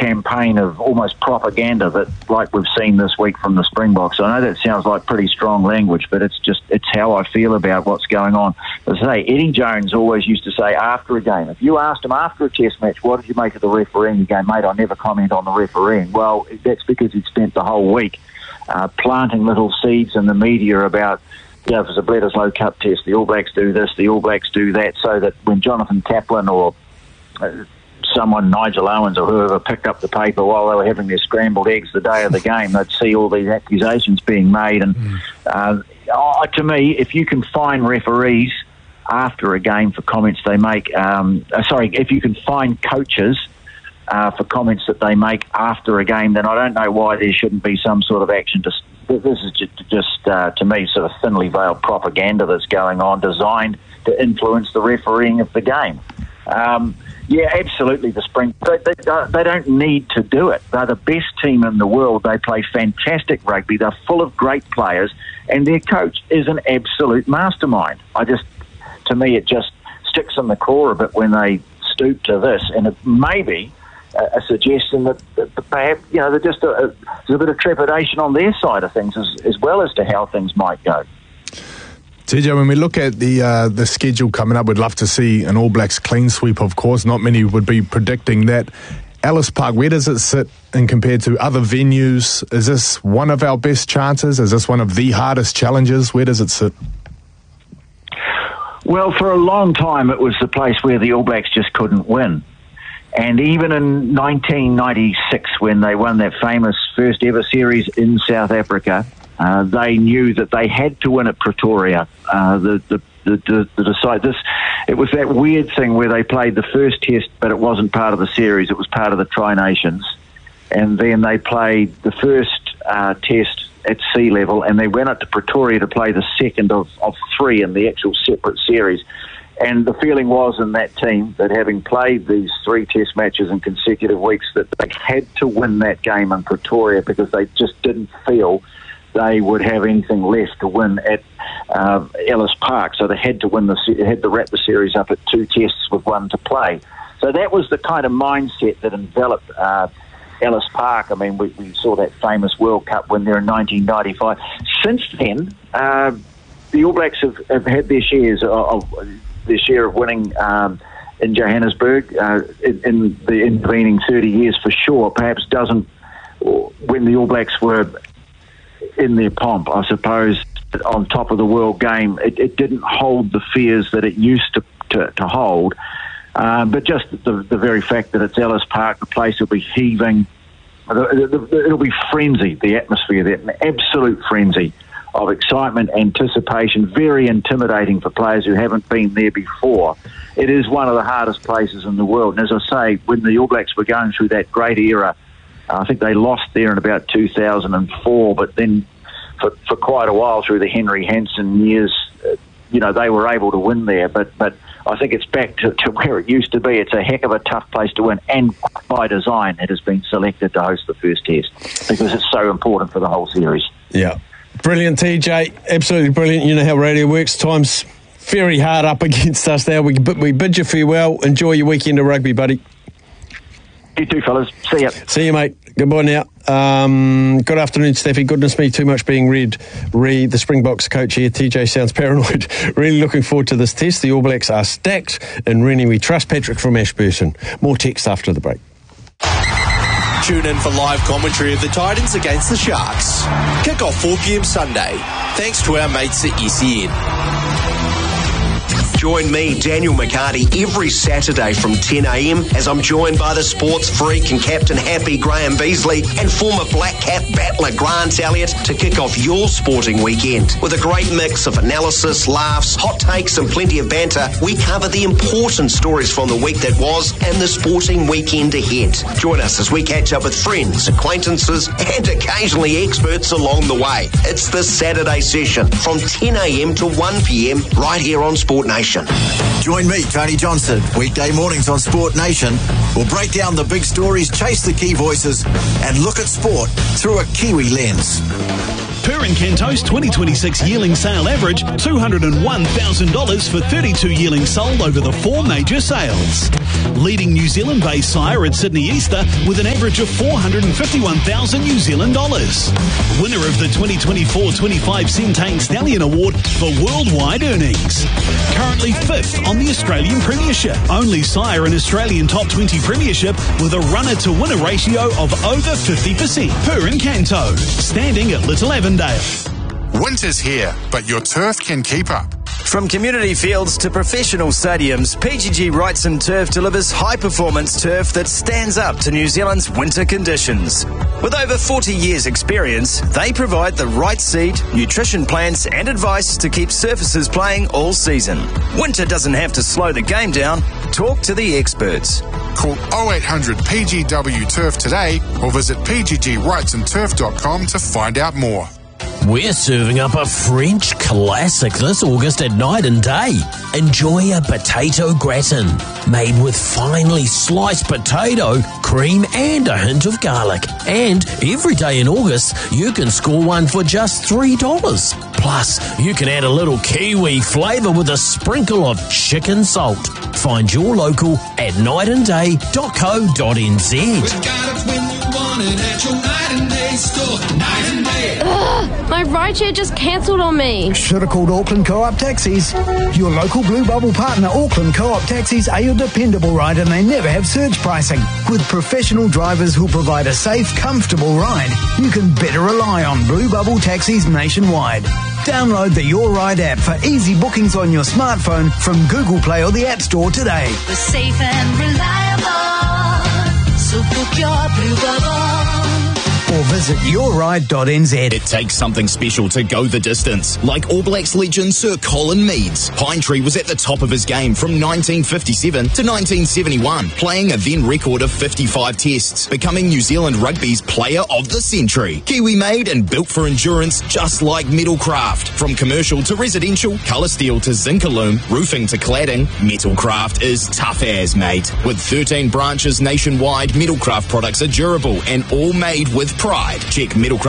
campaign of almost propaganda that, like we've seen this week from the Springboks. I know that sounds like pretty strong language, but it's how I feel about what's going on. As I say, Eddie Jones always used to say after a game, if you asked him after a test match, what did you make of the refereeing? He'd go, mate, I never comment on the refereeing. Well, that's because he'd spent the whole week planting little seeds in the media about, you know, if it's a Bledisloe Cup test, the All Blacks do this, the All Blacks do that, so that when Jonathan Kaplan or someone, Nigel Owens or whoever, picked up the paper while they were having their scrambled eggs the day of the game, they'd see all these accusations being made. And to me, if you can fine referees after a game for comments they make, if you can fine coaches for comments that they make after a game, then I don't know why there shouldn't be some sort of action. This is just to me, sort of thinly veiled propaganda that's going on, designed to influence the refereeing of the game. Yeah, absolutely, the Springboks. They don't need to do it. They're the best team in the world. They play fantastic rugby. They're full of great players, and their coach is an absolute mastermind. To me, it just sticks in the core a bit when they stoop to this, and it may be a suggestion that perhaps, you know, there's a bit of trepidation on their side of things as well as to how things might go. TJ, when we look at the schedule coming up, we'd love to see an All Blacks clean sweep, of course. Not many would be predicting that. Ellis Park, where does it sit in compared to other venues? Is this one of our best chances? Is this one of the hardest challenges? Where does it sit? Well, for a long time it was the place where the All Blacks just couldn't win. And even in 1996, when they won that famous first ever series in South Africa, they knew that they had to win at Pretoria. It was that weird thing where they played the first test, but it wasn't part of the series. It was part of the Tri-Nations. And then they played the first test at sea level, and they went up to Pretoria to play the second of three in the actual separate series. And the feeling was in that team that having played these three test matches in consecutive weeks, that they had to win that game in Pretoria because they just didn't feel they would have anything left to win at Ellis Park. So they had to wrap the series up at two tests with one to play. So that was the kind of mindset that enveloped Ellis Park. I mean, we saw that famous World Cup win there in 1995. Since then, the All Blacks have had their share of winning in Johannesburg in the intervening 30 years for sure. Perhaps doesn't, when the All Blacks were in their pomp, I suppose, on top of the world game, it didn't hold the fears that it used to hold. But just the very fact that it's Ellis Park, the place will be heaving, it'll be frenzy, the atmosphere there, an absolute frenzy of excitement, anticipation, very intimidating for players who haven't been there before. It is one of the hardest places in the world. And as I say, when the All Blacks were going through that great era, I think they lost there in about 2004, but then for quite a while through the Henry Hansen years, they were able to win there. But I think it's back to where it used to be. It's a heck of a tough place to win, and by design it has been selected to host the first test because it's so important for the whole series. Yeah. Brilliant, TJ. Absolutely brilliant. You know how radio works. Time's very hard up against us now. We bid you farewell. Enjoy your weekend of rugby, buddy. You too, fellas. See ya. See you, mate. Goodbye now. Good afternoon, Steffi. Goodness me, too much being read. The Springboks coach here, TJ, sounds paranoid. Really looking forward to this test. The All Blacks are stacked. And Rennie, we trust Patrick from Ashburton. More text after the break. Tune in for live commentary of the Titans against the Sharks. Kick-off 4 p.m. Sunday. Thanks to our mates at SEN. Join me, Daniel McCarty, every Saturday from 10 a.m. as I'm joined by the sports freak and captain happy Graham Beasley and former Black Cap battler Grant Elliott to kick off your sporting weekend. With a great mix of analysis, laughs, hot takes and plenty of banter, we cover the important stories from the week that was and the sporting weekend ahead. Join us as we catch up with friends, acquaintances and occasionally experts along the way. It's the Saturday session from 10 a.m. to 1 p.m. right here on Sport Nation. Join me, Tony Johnson, weekday mornings on Sport Nation. We'll break down the big stories, chase the key voices, and look at sport through a Kiwi lens. Per & Canto's 2026 yearling sale average $201,000 for 32 yearlings sold over the 4 major sales. Leading New Zealand-based sire at Sydney Easter with an average of $451,000 New Zealand dollars. Winner of the 2024-25 Centane Stallion Award for worldwide earnings. Currently 5th on the Australian Premiership. Only sire in Australian Top 20 Premiership with a runner-to-winner ratio of over 50%. Per & Canto, standing at Little Avondale. Winter's here, but your turf can keep up. From community fields to professional stadiums, PGG Wrightson Turf delivers high-performance turf that stands up to New Zealand's winter conditions. With over 40 years' experience, they provide the right seed, nutrition plans and advice to keep surfaces playing all season. Winter doesn't have to slow the game down. Talk to the experts. Call 0800 PGW Turf today or visit pggwrightsonturf.com to find out more. We're serving up a French classic this August at Night and Day. Enjoy a potato gratin made with finely sliced potato, cream and a hint of garlic. And every day in August, you can score one for just $3. Plus, you can add a little kiwi flavour with a sprinkle of chicken salt. Find your local at nightandday.co.nz. We got it when you want it at your Night and Day store. Night and Day. My rideshare just cancelled on me. Should have called Auckland Co-op Taxis. Your local Blue Bubble partner, Auckland Co-op Taxis, are your dependable ride and they never have surge pricing. With professional drivers who provide a safe, comfortable ride, you can better rely on Blue Bubble Taxis nationwide. Download the Your Ride app for easy bookings on your smartphone from Google Play or the App Store today. We're safe and reliable, so book your Blue Bubble. Or visit yourride.nz. It takes something special to go the distance, like All Blacks legend Sir Colin Meads. Pine Tree was at the top of his game from 1957 to 1971, playing a then record of 55 tests, becoming New Zealand Rugby's Player of the Century. Kiwi made and built for endurance, just like Metalcraft. From commercial to residential, colour steel to Zincalume, roofing to cladding, Metalcraft is tough as, mate. With 13 branches nationwide, Metalcraft products are durable and all made with pride. Check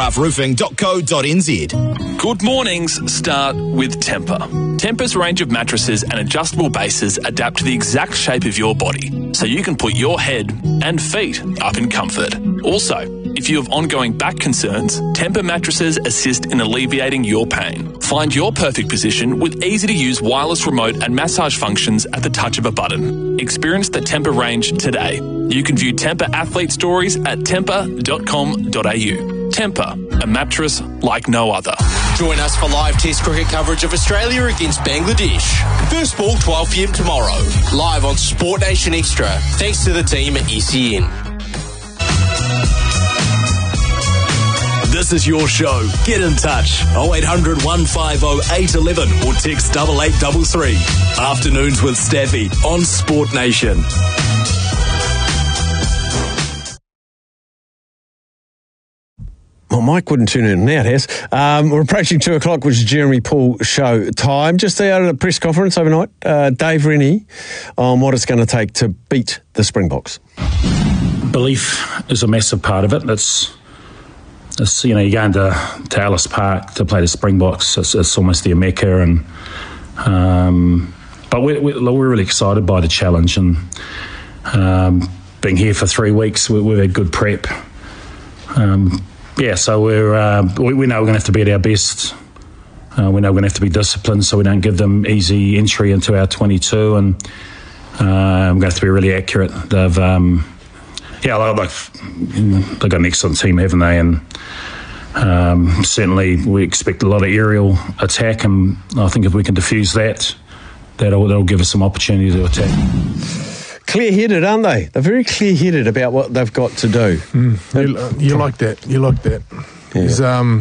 metalcraftroofing.co.nz. Good mornings start with Tempur. Tempur's range of mattresses and adjustable bases adapt to the exact shape of your body, so you can put your head and feet up in comfort. Also, if you have ongoing back concerns, Tempur mattresses assist in alleviating your pain. Find your perfect position with easy-to-use wireless remote and massage functions at the touch of a button. Experience the Tempur range today. You can view Tempur athlete stories at tempur.com.au. Tempur, a mattress like no other. Join us for live Test cricket coverage of Australia against Bangladesh. First ball 12 p.m. tomorrow, live on Sport Nation Extra, thanks to the team at SEN. This is your show. Get in touch. 0800 150 811 or text 8833. Afternoons with Staffy on Sport Nation. Well, Mike wouldn't tune in now, it has. We're approaching 2 o'clock, which is Jeremy Paul show time. Just out at a press conference overnight, Dave Rennie on what it's going to take to beat the Springboks. Belief is a massive part of it. It's you know, you're going to Ellis Park to play the Springboks. It's almost their mecca, and but we're really excited by the challenge, and being here for 3 weeks, we've had good prep. So we know we're going to have to be at our best. We know we're going to have to be disciplined, so we don't give them easy entry into our 22, and we're going to have to be really accurate. They've got an excellent team, haven't they? And certainly we expect a lot of aerial attack, and I think if we can diffuse that'll give us some opportunity to attack. Clear-headed, aren't they? They're very clear-headed about what they've got to do. You like that. You like that. Yeah.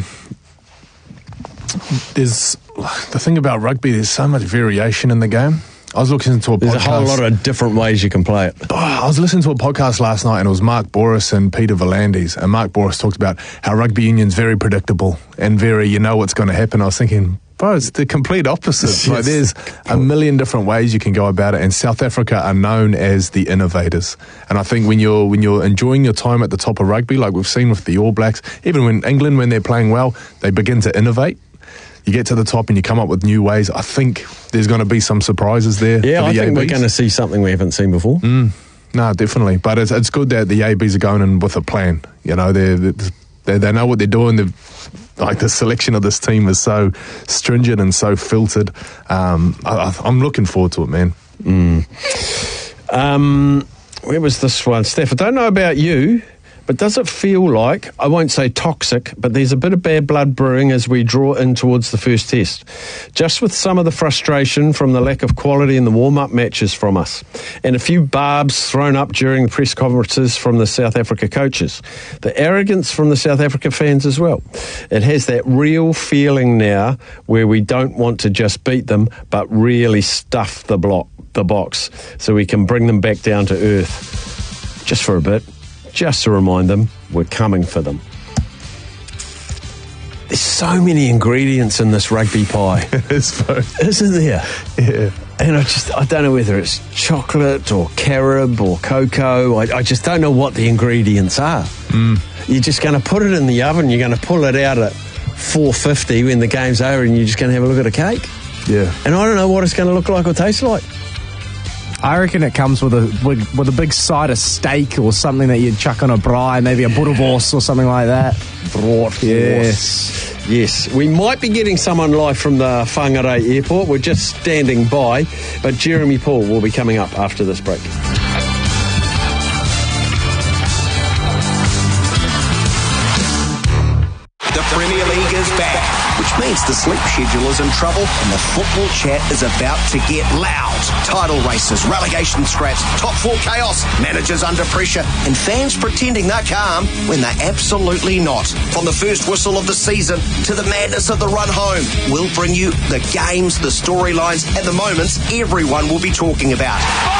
There's the thing about rugby, there's so much variation in the game. I was listening to a podcast. There's a whole lot of different ways you can play it. I was listening to a podcast last night, and it was Mark Boris and Peter Volandis. And Mark Boris talked about how rugby union's very predictable and very, you know what's going to happen. I was thinking, Bro, it's the complete opposite. Yes. Like, there's a million different ways you can go about it, and South Africa are known as the innovators. And I think when you're enjoying your time at the top of rugby, like we've seen with the All Blacks, even when England, when they're playing well, they begin to innovate. You get to the top and you come up with new ways. I think there's going to be some surprises there. Yeah, for I the think ABs. we're going to see something we haven't seen before. No, definitely. But it's good that the ABs are going in with a plan. You know, they know what they're doing. Like, the selection of this team is so stringent and so filtered. I'm looking forward to it, man. Where was this one? Steph, I don't know about you, but does it feel like, I won't say toxic, but there's a bit of bad blood brewing as we draw in towards the first test? Just with some of the frustration from the lack of quality in the warm-up matches from us, and a few barbs thrown up during the press conferences from the South Africa coaches. The arrogance from the South Africa fans as well. It has that real feeling now where we don't want to just beat them, but really stuff the box, so we can bring them back down to earth. Just for a bit. Just to remind them, we're coming for them. There's so many ingredients in this rugby pie. Isn't there? Yeah. And I don't know whether it's chocolate or carob or cocoa. I just don't know what the ingredients are. You're just going to put it in the oven, you're going to pull it out at 450 when the game's over, and you're just going to have a look at a cake. Yeah. And I don't know what it's going to look like or taste like. I reckon it comes with a big side of steak or something that you'd chuck on a braai, maybe a boerewors or something like that. Bratwurst. Yes. We might be getting someone live from the Whangarei airport. We're just standing by, but Jeremy Paul will be coming up after this break. The Premier League is back, which means the sleep schedule is in trouble and the football chat is about to get loud. Title races, relegation scraps, top four chaos, managers under pressure, and fans pretending they're calm when they're absolutely not. From the first whistle of the season to the madness of the run home, we'll bring you the games, the storylines, and the moments everyone will be talking about.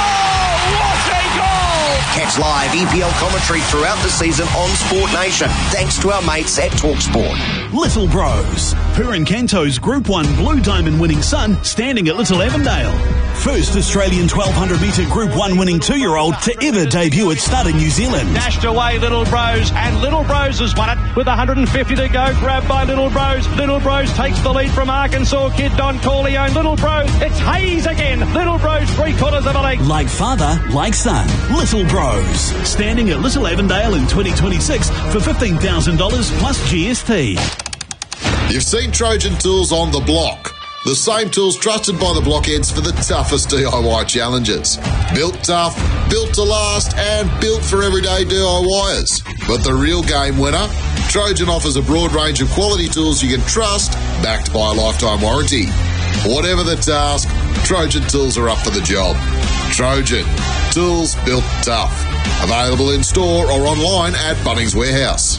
Catch live EPL commentary throughout the season on Sport Nation, thanks to our mates at TalkSport. Little Bros. Purin Canto's Group 1 Blue Diamond winning son standing at Little Avondale. First Australian 1200 metre Group 1 winning 2-year-old to ever debut at Stud in New Zealand. Dashed away Little Bros, and Little Bros has won it with 150 to go. Grabbed by Little Bros. Little Bros takes the lead from Arkansas kid Don Corleone. Little Bros, it's Hayes again. Little Bros 3/4 of a leg. Like father, like son. Little Bros. Standing at Little Avondale in 2026 for $15,000 plus GST. You've seen Trojan Tools on the block. The same tools trusted by the blockheads for the toughest DIY challenges. Built tough, built to last, and built for everyday DIYers. But the real game winner? Trojan offers a broad range of quality tools you can trust, backed by a lifetime warranty. Whatever the task, Trojan Tools are up for the job. Trojan. Tools built tough. Available in store or online at Bunnings Warehouse.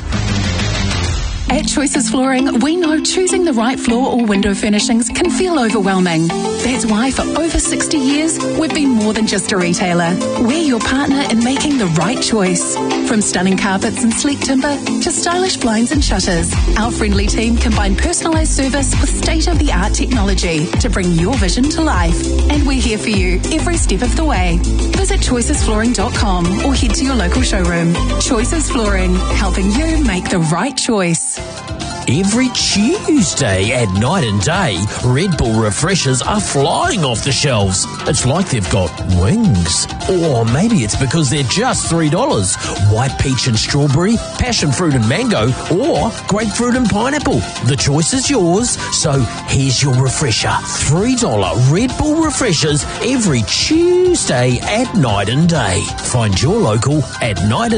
At Choices Flooring, we know choosing the right floor or window furnishings can feel overwhelming. That's why for over 60 years, we've been more than just a retailer. We're your partner in making the right choice. From stunning carpets and sleek timber to stylish blinds and shutters, our friendly team combine personalised service with state-of-the-art technology to bring your vision to life. And we're here for you every step of the way. Visit choicesflooring.com or head to your local showroom. Choices Flooring, helping you make the right choice. Every Tuesday at Night and Day, Red Bull refreshers are flying off the shelves. It's like they've got wings. Or maybe it's because they're just $3. White peach and strawberry, passion fruit and mango, or grapefruit and pineapple. The choice is yours, so here's your refresher. $3 Red Bull refreshers every Tuesday at Night and Day. Find your local at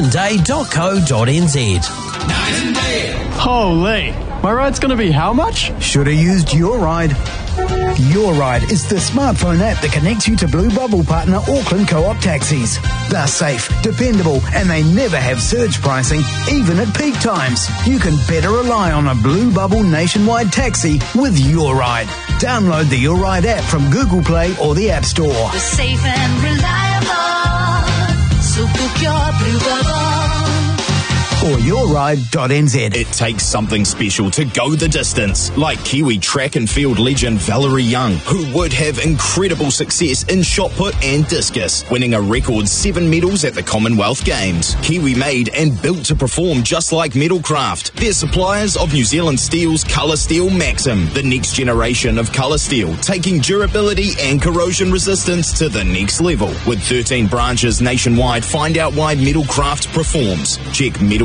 nightandday.co.nz. Night and Day. Holy, my ride's going to be how much? Should have used Your Ride. Your Ride is the smartphone app that connects you to Blue Bubble partner Auckland Co-op Taxis. They're safe, dependable, and they never have surge pricing, even at peak times. You can better rely on a Blue Bubble nationwide taxi with Your Ride. Download the Your Ride app from Google Play or the App Store. We're safe and reliable, so book your Blue Bubble. or yourride.nz. It takes something special to go the distance, like Kiwi track and field legend Valerie Young, who would have incredible success in shot put and discus, winning a record 7 medals at the Commonwealth Games. Kiwi made and built to perform just like Metalcraft. They're suppliers of New Zealand Steel's Colour Steel Maxim, the next generation of colour steel, taking durability and corrosion resistance to the next level. With 13 branches nationwide, find out why Metalcraft performs. Check Metal